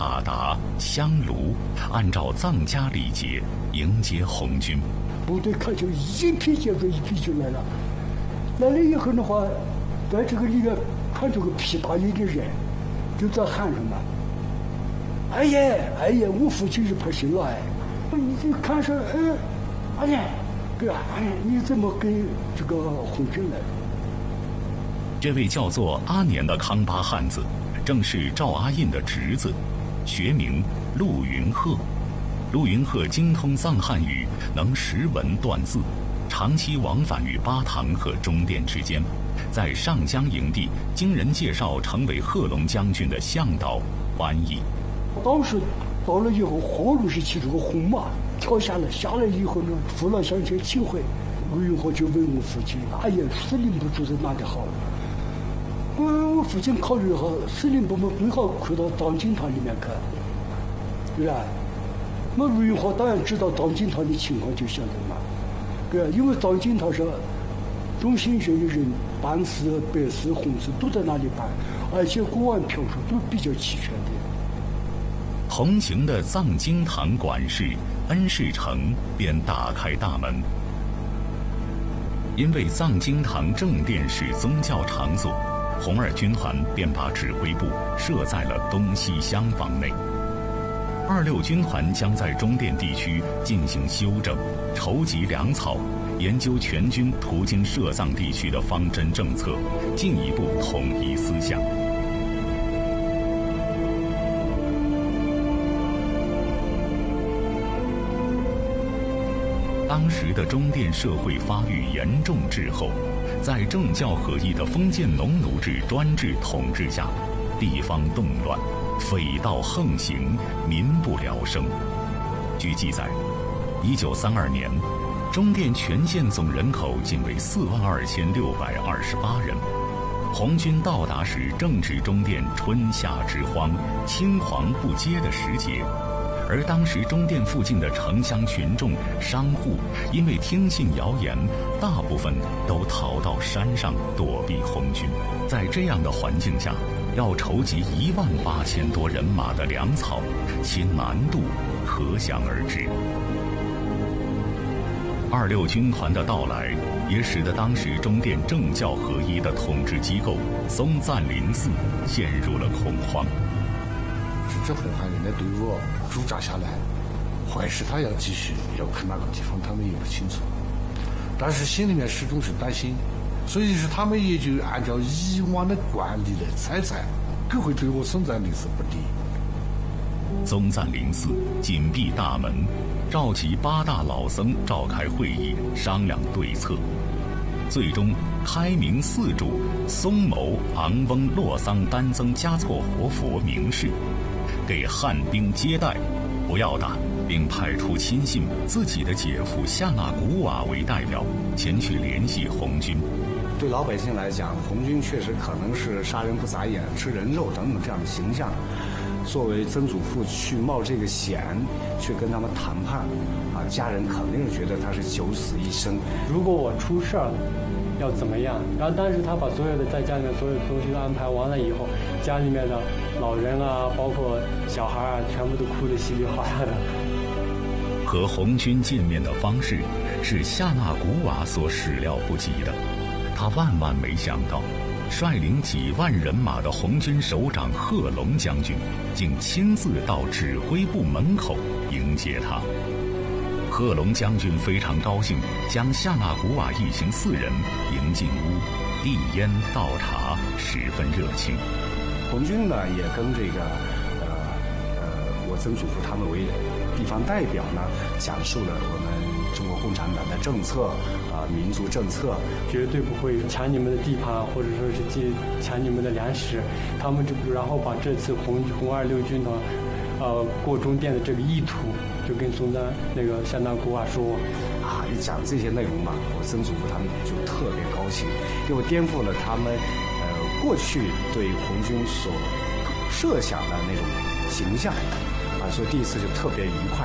塔达、香炉，按照藏家礼节迎接红军。 部队看就一批接着一批就来了，来了以后的话，在这个里面看着个披大衣的人，就在喊什么：“哎呀，我父亲是派新来。”你就看说，阿爷，对吧？你怎么跟这个红军来？ 这位叫做阿年的康巴汉子，正是赵阿印的侄子，学名陆云鹤。陆云鹤精通藏汉语，能识文断字，长期往返于巴塘和中甸之间，在上江营地经人介绍成为贺龙将军的向导翻译。 当时到了以后，火炉是骑着个红马跳下来，下来以后呢，父老乡亲请回。陆云鹤就问我父亲：“哎呀，司令部住在哪里好？”我父亲考虑好，司令部最好回到藏经堂里面去，对吧？那陆云鹤当然知道藏经堂的情况，就晓得嘛，对吧？因为藏经堂上中心学的人办事、白事、红事都在那里办，而且国安票数都比较齐全的。 同行的藏经堂管事恩世成便打开大门，因为藏经堂正殿是宗教场所，红二军团便把指挥部设在了东西厢房内。26军团将在中甸地区进行修整，筹集粮草，研究全军途经涉藏地区的方针政策，进一步统一思想。当时的中甸社会发育严重滞后，在政教合一的封建农奴制专制统治下，地方动乱，匪盗横行，民不聊生。据记载，1932年，中甸全县总人口仅为42628人。红军到达时，正值中甸春夏之荒，青黄不接的时节。而当时中甸附近的城乡群众、商户，因为听信谣言，大部分都逃到山上躲避红军。在这样的环境下，要筹集18000多人马的粮草，其难度可想而知。26军团的到来，也使得当时中甸政教合一的统治机构松赞林寺陷入了恐慌。 这红汉人的队伍驻扎下来，还是他要继续要去哪个地方，他们也不清楚，但是心里面始终是担心，所以是他们也就按照以往的惯例来猜，可会对我松赞林寺不利。 松赞林寺紧闭大门，召集8大老僧召开会议，商量对策。最终开明寺主松牟昂翁洛桑丹增嘉措活佛明示，给汉兵接待，不要打，并派出亲信自己的姐夫夏纳古瓦为代表前去联系红军。 对老百姓来讲，红军确实可能是杀人不眨眼、吃人肉等等这样的形象。作为曾祖父去冒这个险去跟他们谈判，家人肯定是觉得他是九死一生。 如果我出事了，要怎么样？然后当时他把所有的在家里面所有的东西都安排完了以后，家里面的老人啊，包括小孩啊，全部都哭得稀里哗啦的。 和红军见面的方式是夏纳古瓦所始料不及的，他万万没想到，率领几万人马的红军首长贺龙将军竟亲自到指挥部门口迎接他。贺龙将军非常高兴，将夏纳古瓦一行4人迎进屋，递烟倒茶，十分热情。 红军呢也跟这个我曾祖父他们为地方代表呢，讲述了我们中国共产党的政策民族政策， 绝对不会抢你们的地盘，或者说是抢你们的粮食。他们然后把这次红26军团过中甸的这个意图，就跟松赞那个夏纳古瓦说一讲这些内容嘛，我曾祖父他们就特别高兴，因为颠覆了他们过去对红军所设想的那种形象所以第一次就特别愉快。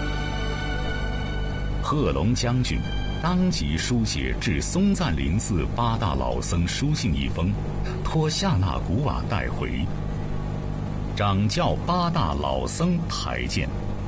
贺龙将军当即书写致松赞林寺8大老僧书信一封，托夏纳古瓦带回。 掌教八大老僧抬剑，